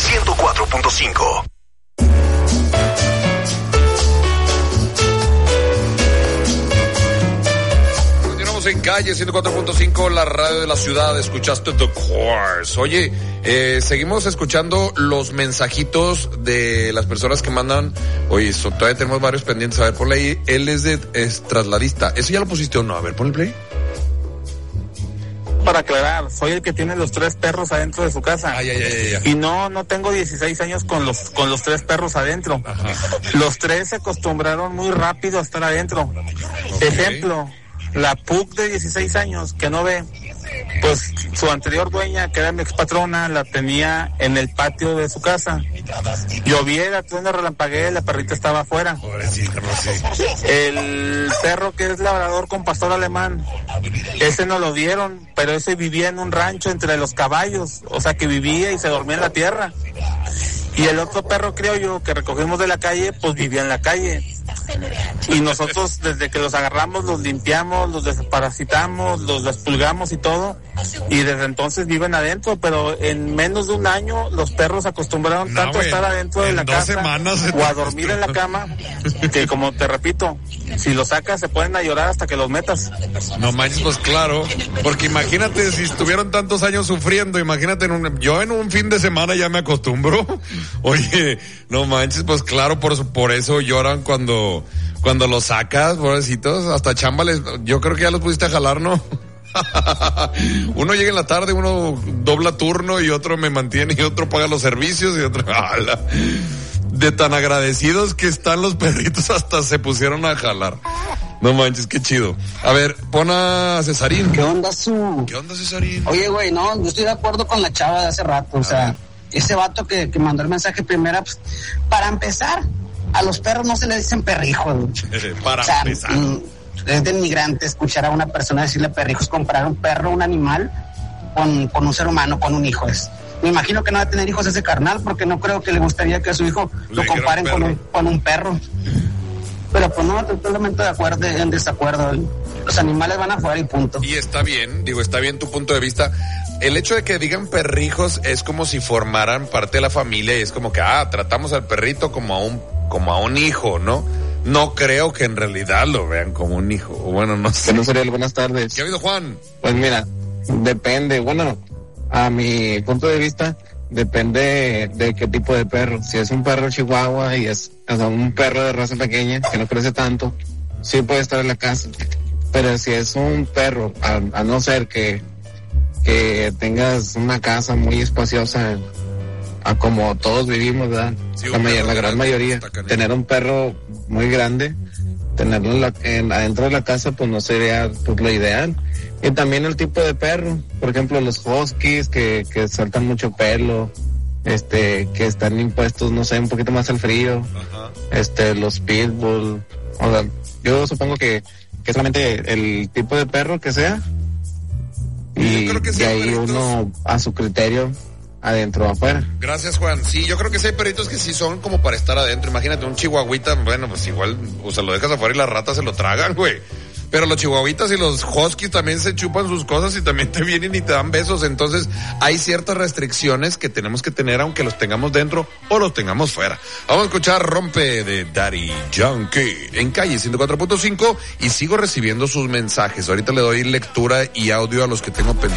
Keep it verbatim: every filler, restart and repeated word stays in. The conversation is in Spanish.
ciento cuatro punto cinco. En calle ciento cuatro punto cinco, la radio de la ciudad. Escuchaste The Course. Oye, eh, seguimos escuchando los mensajitos de las personas que mandan. Oye, so, todavía tenemos varios pendientes. A ver, ponle ahí. Él es de es trasladista. ¿Eso ya lo pusiste o no? A ver, ponle play. Para aclarar, soy el que tiene los tres perros adentro de su casa. Ay, ay, ay, ay. Y no, no tengo dieciséis años con los, con los tres perros adentro. Ajá. Los tres se acostumbraron muy rápido a estar adentro. Okay. Ejemplo, la Puc de dieciséis años que no ve, pues su anterior dueña, que era mi expatrona, la tenía en el patio de su casa. Lloviera, trueno, relampaguee, la perrita estaba afuera. Pobrecita, no sé. El perro que es labrador con pastor alemán, ese no lo dieron, pero ese vivía en un rancho entre los caballos, o sea que vivía y se dormía en la tierra. Y el otro perro criollo que recogimos de la calle, pues vivía en la calle. Y nosotros desde que los agarramos los limpiamos, los desparasitamos, los despulgamos y todo, y desde entonces viven adentro, pero en menos de un año los perros se acostumbraron no, tanto wey, a estar adentro de la casa o a dormir en la cama, que como te repito, si los sacas se pueden a llorar hasta que los metas. No manches, pues claro, porque imagínate si estuvieron tantos años sufriendo, imagínate en un, yo en un fin de semana ya me acostumbro. Oye, no manches, pues claro, por, por eso lloran cuando Cuando los sacas, pobrecitos, hasta chamba les, yo creo que ya los pudiste a jalar, ¿no? Uno llega en la tarde, uno dobla turno y otro me mantiene y otro paga los servicios y otro, ¡ala! De tan agradecidos que están los perritos hasta se pusieron a jalar. No manches, qué chido. A ver, pon a Cesarín. ¿Qué onda, su? ¿Qué onda, Cesarín? Oye, güey, no, yo estoy de acuerdo con la chava de hace rato, o sea, ese vato que, que mandó el mensaje primero, pues, para empezar, a los perros no se les dicen perrijos. Para o sea, empezar. Mm, es denigrante escuchar a una persona decirle perrijos, comparar un perro, un animal, con, con un ser humano, con un hijo. Es, me imagino que no va a tener hijos ese carnal, porque no creo que le gustaría que a su hijo lo comparen con un, con un perro. Pero pues no, totalmente de acuerdo, en desacuerdo. Los animales van afuera y punto. Y está bien, digo, está bien tu punto de vista. El hecho de que digan perrijos es como si formaran parte de la familia y es como que, ah, tratamos al perrito como a un, como a un hijo, ¿no? No creo que en realidad lo vean como un hijo. Bueno, no sé. Bueno, Serial, buenas tardes. ¿Qué ha habido, Juan? Pues mira, depende. Bueno, a mi punto de vista, depende de qué tipo de perro. Si es un perro chihuahua y es, o sea, un perro de raza pequeña que no crece tanto, sí puede estar en la casa. Pero si es un perro, a, a no ser que, que tengas una casa muy espaciosa, a como todos vivimos, ¿verdad? Sí, la, mayor, la gran mayoría, tener un perro muy grande, tenerlo en la, en, adentro de la casa, pues no sería pues, lo ideal. Y también el tipo de perro, por ejemplo, los huskies que, que sueltan mucho pelo, este, que están impuestos, no sé, un poquito más al frío, ajá. este, los pitbull, o sea, yo supongo que, que solamente el tipo de perro que sea, y yo creo que sí, de ahí perritos. Uno a su criterio, adentro o afuera. Gracias, Juan. Sí, yo creo que sí hay perritos que sí son como para estar adentro. Imagínate un chihuahuita, bueno, pues igual, o sea, lo dejas afuera y las ratas se lo tragan, güey. Pero los chihuahuitas y los huskies también se chupan sus cosas y también te vienen y te dan besos. Entonces, hay ciertas restricciones que tenemos que tener aunque los tengamos dentro o los tengamos fuera. Vamos a escuchar Rompe de Daddy Yankee en calle ciento cuatro punto cinco y sigo recibiendo sus mensajes. Ahorita le doy lectura y audio a los que tengo pendientes.